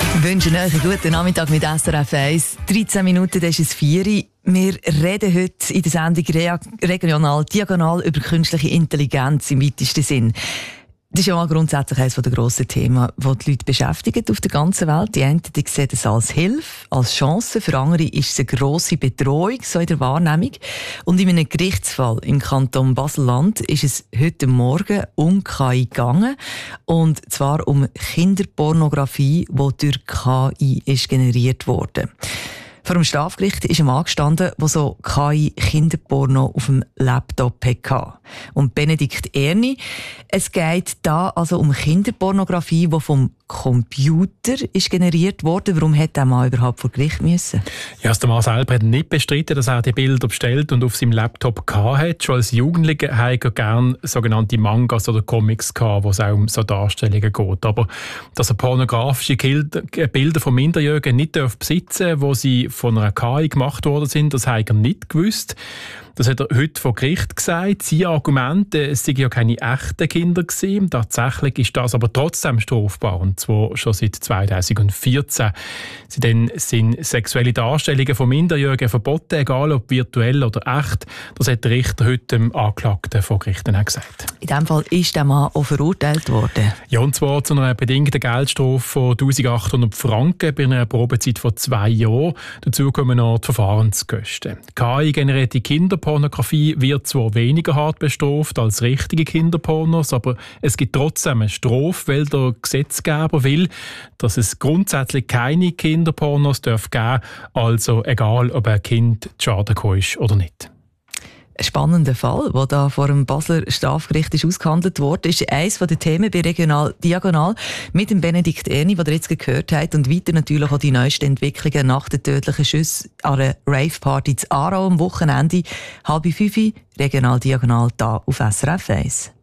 Ich wünsche euch einen guten Nachmittag mit SRF 1. 13 Minuten, das ist es 4 Uhr. Wir reden heute in der Sendung regional, diagonal über künstliche Intelligenz im weitesten Sinn. Das ist ja mal grundsätzlich eines der grossen Themen, die die Leute beschäftigen auf der ganzen Welt. Die einen die sehen es als Hilfe, als Chance. Für andere ist es eine grosse Bedrohung, so in der Wahrnehmung. Und in einem Gerichtsfall im Kanton Basel-Land ist es heute Morgen um KI gegangen. Und zwar um Kinderpornografie, die durch KI ist generiert wurde. Vor dem Strafgericht ist ein Mann gestanden, der so KI-Kinderporno auf dem Laptop hatte. Und Benedikt Erni, es geht da also um Kinderpornografie, die vom Computer ist generiert wurde. Warum hätte der Mann überhaupt vor Gericht müssen? Ja, der Mann selber hat nicht bestritten, dass er die Bilder bestellt und auf seinem Laptop hatte. Schon als Jugendlicher hatte er gerne sogenannte Mangas oder Comics gehabt, wo es auch um so Darstellungen geht. Aber dass er pornografische Bilder von Minderjährigen nicht besitzen darf, wo sie von einer KI gemacht worden sind, das hat er nicht gewusst. Das hat er heute vor Gericht gesagt. Sein Argument, es seien ja keine echten Kinder gewesen. Tatsächlich ist das aber trotzdem strafbar, und zwar schon seit 2014. Seitdem sind sexuelle Darstellungen von Minderjährigen verboten, egal ob virtuell oder echt. Das hat der Richter heute dem Anklagten vor Gericht gesagt. In diesem Fall ist der Mann auch verurteilt worden. Ja, und zwar zu einer bedingten Geldstrafe von 1800 Franken bei einer Probezeit von 2 Jahren. Dazu kommen noch die Verfahrenskosten. KI-generierte Kinderpornografie wird zwar weniger hart bestraft als richtige Kinderpornos, aber es gibt trotzdem eine Strafe, weil der Gesetzgeber will, dass es grundsätzlich keine Kinderpornos geben darf, also egal, ob ein Kind zu Schaden gekommen ist oder nicht. Ein spannender Fall, der da vor dem Basler Strafgericht ist ausgehandelt wurde, ist eines der Themen bei Regional Diagonal mit dem Benedikt Erni, den ihr jetzt gehört habt, und weiter natürlich auch die neuesten Entwicklungen nach den tödlichen Schüssen an einer Rave-Party in Aarau am Wochenende. 4:30, Regional Diagonal, da auf SRF 1.